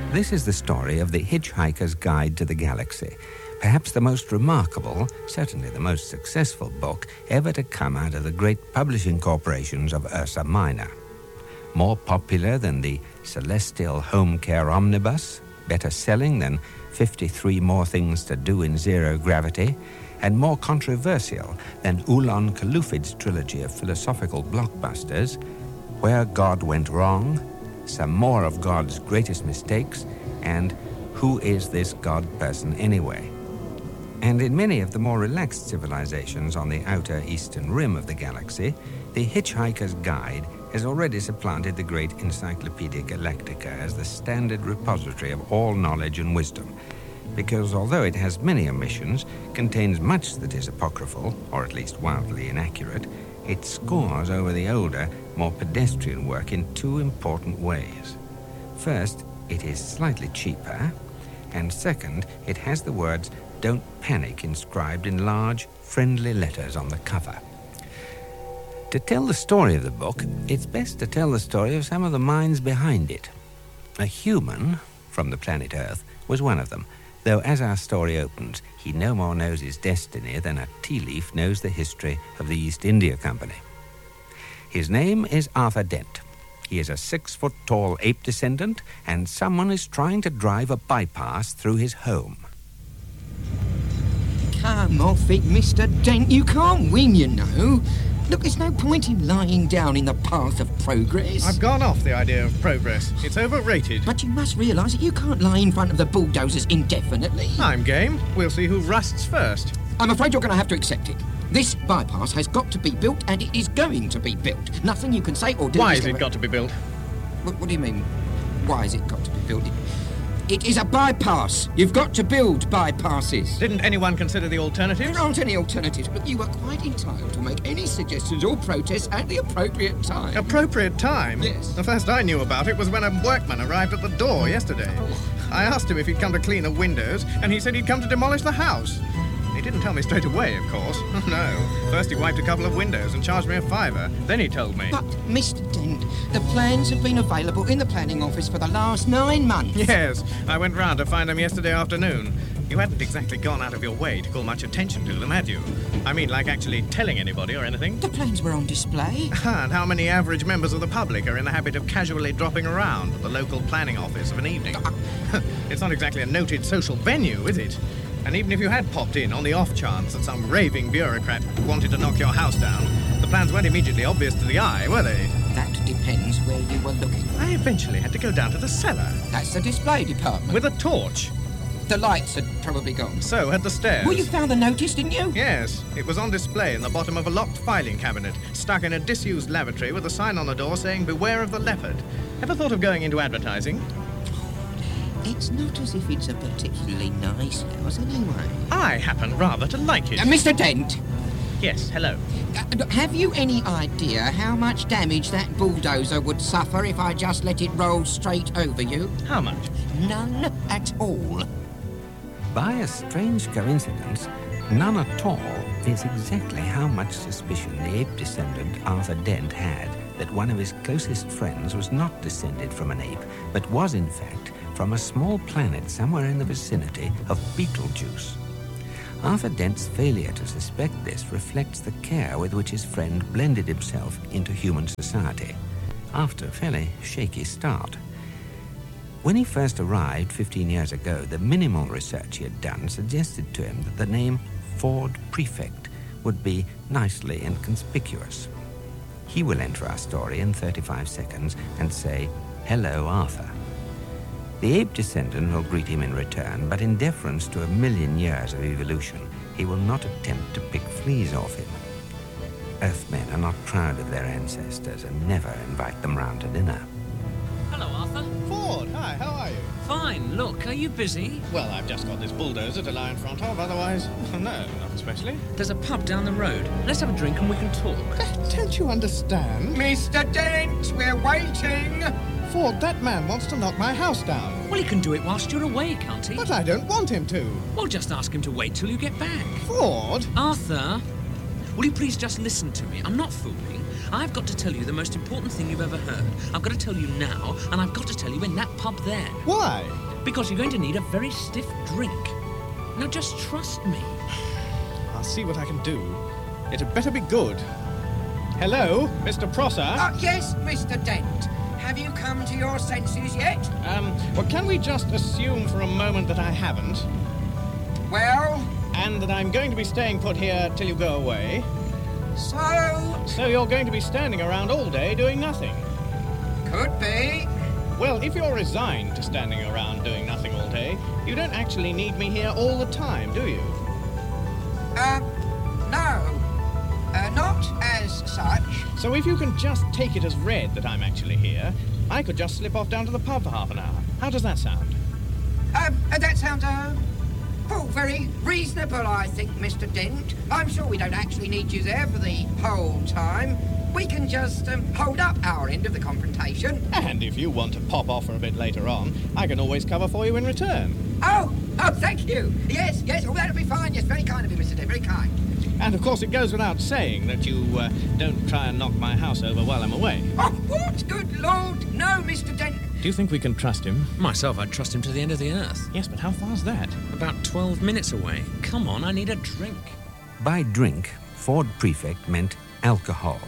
This is the story of The Hitchhiker's Guide to the Galaxy, perhaps the most remarkable, certainly the most successful book ever to come out of the great publishing corporations of Ursa Minor. More popular than the Celestial Home Care Omnibus, better selling than 53 More Things to Do in Zero Gravity, and more controversial than Ulan Kalufid's trilogy of philosophical blockbusters, Where God Went Wrong, Some More of God's Greatest Mistakes, and Who Is This God Person Anyway? And in many of the more relaxed civilizations on the outer eastern rim of the galaxy, The Hitchhiker's Guide has already supplanted the great Encyclopedia Galactica as the standard repository of all knowledge and wisdom, because although it has many omissions, contains much that is apocryphal, or at least wildly inaccurate, it scores over the older, more pedestrian work in two important ways. First, it is slightly cheaper, and second, it has the words "Don't Panic" inscribed in large, friendly letters on the cover. To tell the story of the book, it's best to tell the story of some of the minds behind it. A human from the planet Earth was one of them, though as our story opens, he no more knows his destiny than a tea leaf knows the history of the East India Company. His name is Arthur Dent. He is a 6-foot-tall ape descendant, and someone is trying to drive a bypass through his home. Come off it, Mr. Dent. You can't win, you know. Look, there's no point in lying down in the path of progress. I've gone off the idea of progress. It's overrated. But you must realise that you can't lie in front of the bulldozers indefinitely. I'm game. We'll see who rusts first. I'm afraid you're going to have to accept it. This bypass has got to be built, and it is going to be built. Nothing you can say or do... Why has it got to be built? What do you mean? Why has it got to be built? It is a bypass. You've got to build bypasses. Didn't anyone consider the alternatives? There aren't any alternatives, but you are quite entitled to make any suggestions or protests at the appropriate time. Appropriate time? Yes. The first I knew about it was when a workman arrived at the door yesterday. I asked him if he'd come to clean the windows, and he said he'd come to demolish the house. He didn't tell me straight away, of course. No. First he wiped a couple of windows and charged me a £5. Then he told me. But, Mr. Dent, the plans have been available in the planning office for the last 9 months. Yes. I went round to find them yesterday afternoon. You hadn't exactly gone out of your way to call much attention to them, had you? I mean, like actually telling anybody or anything? The plans were on display. And how many average members of the public are in the habit of casually dropping around at the local planning office of an evening? It's not exactly a noted social venue, is it? And even if you had popped in on the off chance that some raving bureaucrat wanted to knock your house down, the plans weren't immediately obvious to the eye, were they? That depends where you were looking. I eventually had to go down to the cellar. That's the display department. With a torch. The lights had probably gone. So had the stairs. Well, you found the notice, didn't you? Yes. It was on display in the bottom of a locked filing cabinet, stuck in a disused lavatory with a sign on the door saying, "Beware of the leopard." Ever thought of going into advertising? It's not as if it's a particularly nice house anyway. I happen rather to like it. Mr. Dent! Yes, hello. Have you any idea how much damage that bulldozer would suffer if I just let it roll straight over you? How much? None at all. By a strange coincidence, none at all is exactly how much suspicion the ape descendant Arthur Dent had that one of his closest friends was not descended from an ape, but was in fact from a small planet somewhere in the vicinity of Betelgeuse. Arthur Dent's failure to suspect this reflects the care with which his friend blended himself into human society, after a fairly shaky start. When he first arrived 15 years ago, the minimal research he had done suggested to him that the name Ford Prefect would be nicely inconspicuous. He will enter our story in 35 seconds and say, "Hello, Arthur." The ape descendant will greet him in return, but in deference to 1,000,000 years of evolution, he will not attempt to pick fleas off him. Earthmen are not proud of their ancestors and never invite them round to dinner. Hello, Arthur. Ford, hi, how are you? Fine. Look, are you busy? Well, I've just got this bulldozer to lie in front of, otherwise... No, not especially. There's a pub down the road. Let's have a drink and we can talk. Don't you understand? Mr. Dent, we're waiting! Ford, that man wants to knock my house down. Well, he can do it whilst you're away, can't he? But I don't want him to. Well, just ask him to wait till you get back. Ford? Arthur, Will you please just listen to me? I'm not fooling. I've got to tell you the most important thing you've ever heard. I've got to tell you now, and I've got to tell you in that pub there. Why? Because you're going to need a very stiff drink. Now just trust me. I'll see what I can do. It had better be good. Hello, Mr. Prosser? Yes, Mr. Dent. Have you come to your senses yet? Well, can we just assume for a moment that I haven't? Well? And that I'm going to be staying put here till you go away. So you're going to be standing around all day doing nothing? Could be. Well, if you're resigned to standing around doing nothing all day, you don't actually need me here all the time, do you? No. Not as such. So if you can just take it as read that I'm actually here, I could just slip off down to the pub for half an hour. How does that sound? That sounds, very reasonable, I think, Mr. Dent. I'm sure we don't actually need you there for the whole time. We can just, hold up our end of the confrontation. And if you want to pop off for a bit later on, I can always cover for you in return. Oh, thank you. Yes, that'll be fine. Yes, very kind of you, Mr. Dent, very kind. And of course it goes without saying that you don't try and knock my house over while I'm away. Oh, what? Good Lord, no, Mr. Dent. Do you think we can trust him? Myself, I'd trust him to the end of the earth. Yes, but how far's that? About 12 minutes away. Come on, I need a drink. By drink, Ford Prefect meant alcohol.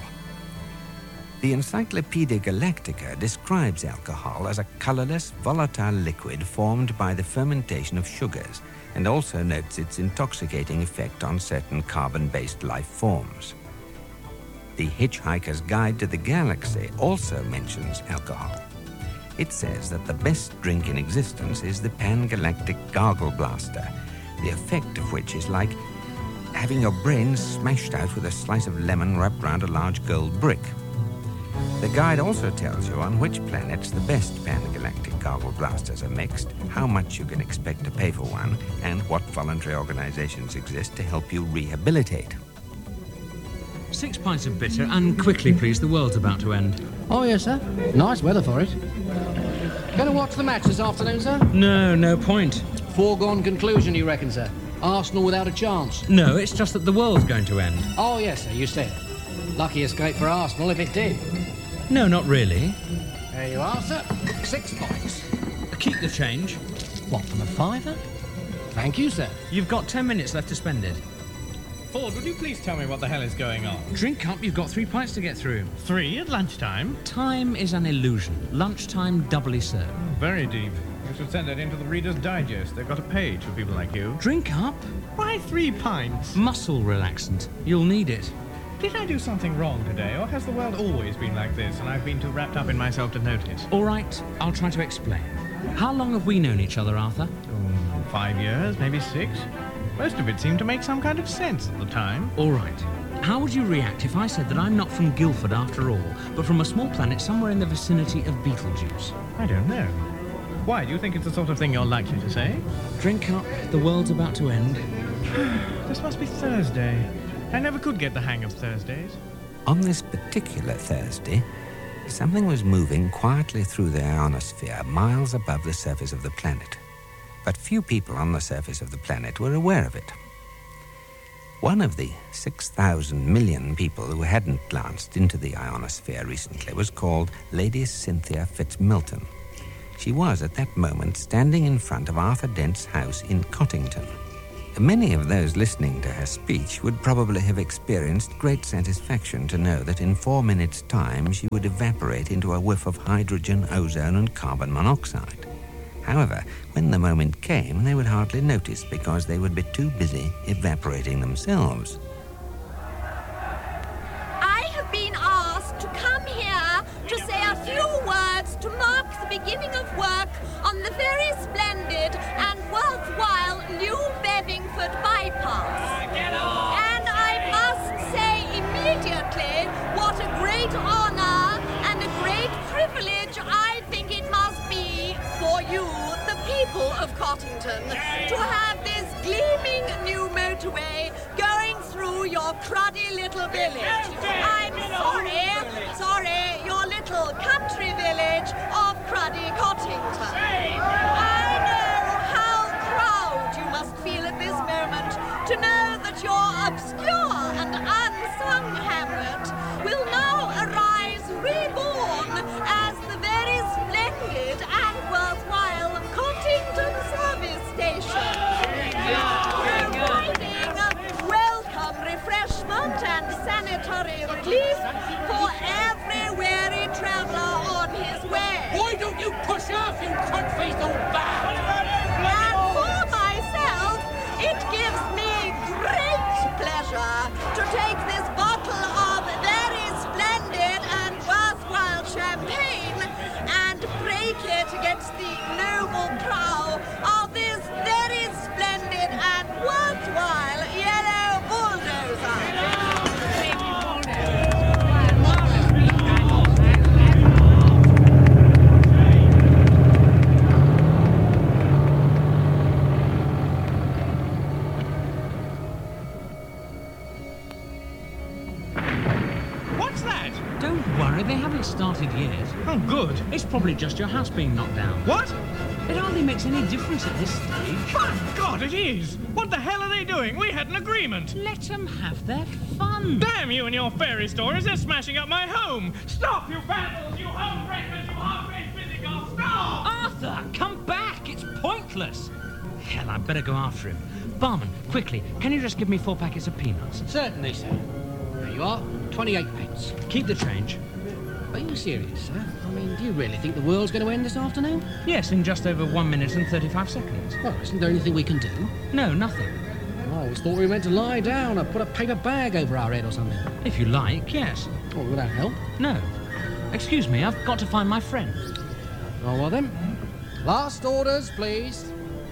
The Encyclopaedia Galactica describes alcohol as a colourless, volatile liquid formed by the fermentation of sugars, and also notes its intoxicating effect on certain carbon-based life forms. The Hitchhiker's Guide to the Galaxy also mentions alcohol. It says that the best drink in existence is the Pan-Galactic Gargle Blaster, the effect of which is like having your brains smashed out with a slice of lemon wrapped round a large gold brick. The guide also tells you on which planets the best Pan-Galactic Gargle Blasters are mixed, how much you can expect to pay for one, and what voluntary organizations exist to help you rehabilitate. 6 pints of bitter, and quickly, please. The world's about to end. Oh, yes, sir. Nice weather for it. Going to watch the match this afternoon, sir? No point. Foregone conclusion, you reckon, sir? Arsenal without a chance? No, it's just that the world's going to end. Oh, yes, sir, you said. Lucky escape for Arsenal if it did. No, not really. There you are, sir. 6 points. Keep the change. What, from a fiver? Thank you, sir. You've got 10 minutes left to spend it. Ford, would you please tell me what the hell is going on? Drink up, you've got 3 pints to get through. 3 at lunchtime? Time is an illusion. Lunchtime doubly so. Very deep. You should send it into the Reader's Digest. They've got a page for people like you. Drink up. Why 3 pints? Muscle relaxant. You'll need it. Did I do something wrong today, or has the world always been like this and I've been too wrapped up in myself to notice? All right, I'll try to explain. How long have we known each other, Arthur? 5 years, maybe 6. Most of it seemed to make some kind of sense at the time. All right. How would you react if I said that I'm not from Guildford after all, but from a small planet somewhere in the vicinity of Beetlejuice? I don't know. Why, do you think it's the sort of thing you're likely to say? Drink up, the world's about to end. This must be Thursday. I never could get the hang of Thursdays. On this particular Thursday, something was moving quietly through the ionosphere miles above the surface of the planet. But few people on the surface of the planet were aware of it. One of the 6,000 million people who hadn't glanced into the ionosphere recently was called Lady Cynthia Fitzmilton. She was at that moment standing in front of Arthur Dent's house in Cottington. Many of those listening to her speech would probably have experienced great satisfaction to know that in 4 minutes' time she would evaporate into a whiff of hydrogen, ozone, and carbon monoxide. However, when the moment came, they would hardly notice because they would be too busy evaporating themselves. I have been asked to come here to say a few words to mark the beginning of work on the very splendid and worthwhile new Bevingford bypass. And I must say immediately what a great honour and a great privilege I think it must be for you, the people of Cottington, to have this gleaming new motorway going through your cruddy little village. I'm sorry, your little country village of cruddy Cottington. I know how proud you must feel at this moment to know that your obscure and fight against the noble prow of this very splendid and worthwhile yellow bulldozer. What's that? Don't worry, they haven't started yet. Oh, good. It's probably just your house being knocked down. What? It hardly makes any difference at this stage. My God, it is! What the hell are they doing? We had an agreement. Let them have their fun. Damn you and your fairy stories! They're smashing up my home! Stop, you vandals! You homebreakers! You half-baked physicals! Stop! Arthur, come back! It's pointless. Hell, I'd better go after him. Barman, quickly, can you just give me 4 packets of peanuts? Certainly, sir. There you are, 28 pence. Keep the change. Are you serious, sir? I mean, do you really think the world's going to end this afternoon? Yes, in just over 1 minute and 35 seconds. Well, isn't there anything we can do? No, nothing. I always thought we were meant to lie down or put a paper bag over our head or something. If you like, yes. Oh, will that help? No. Excuse me, I've got to find my friend. Oh, well then. Last orders, please.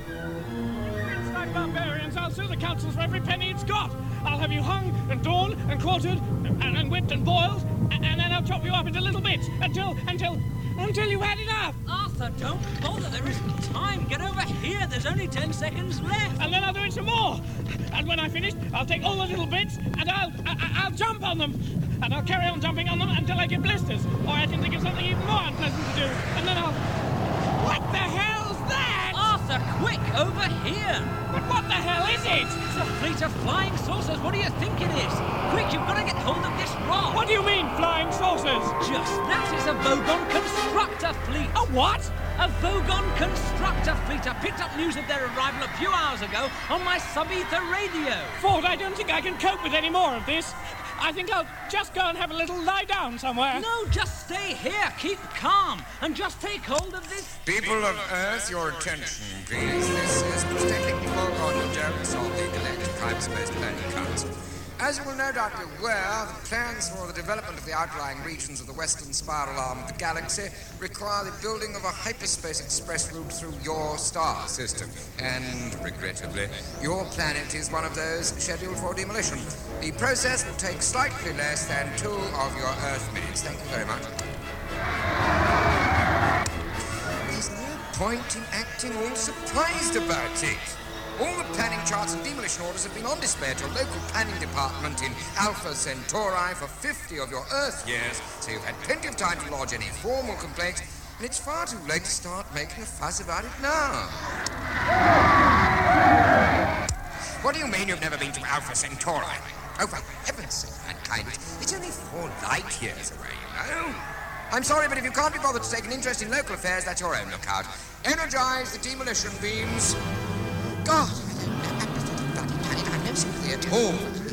It's like barbarians. I'll sue the councils for every penny it's got. I'll have you hung and drawn and quartered and whipped and boiled, and then I'll chop you up into little bits until you've had enough. Arthur, don't bother. There isn't time. Get over here. There's only 10 seconds left. And then I'll do it some more. And when I've finished, I'll take all the little bits and I'll jump on them. And I'll carry on jumping on them until I get blisters. Or I can think of something even more unpleasant to do. And then I'll... What the hell's that? Arthur, quick, over here. But what the hell is it? It's a fleet of flying saucers. What do you think it is? Quick, you've got to get hold of this rod. What do you mean, flying saucers? Just that. It's a Vogon constructor fleet. A what? A Vogon constructor fleet. I picked up news of their arrival a few hours ago on my sub-ether radio. Ford, I don't think I can cope with any more of this. I think I'll just go and have a little lie down somewhere. No, just stay here. Keep calm and just take hold of this. People of Earth, your attention, please. This is Mr. Vogon Jones of the Galactic Prime Space Planning Council. As you will no doubt be aware, the plans for the development of the outlying regions of the western spiral arm of the galaxy require the building of a hyperspace express route through your star system. And, regrettably, your planet is one of those scheduled for demolition. The process will take slightly less than 2 of your Earth minutes. Thank you very much. There's no point in acting all surprised about it. All the planning charts and demolition orders have been on display at your local planning department in Alpha Centauri for 50 of your Earth years, so you've had plenty of time to lodge any formal complaints, and it's far too late to start making a fuss about it now. What do you mean you've never been to Alpha Centauri? Oh, for heaven's sake, mankind, it's only 4 light years away, you know. I'm sorry, but if you can't be bothered to take an interest in local affairs, that's your own lookout. Energize the demolition beams. God, I have no sympathy at all.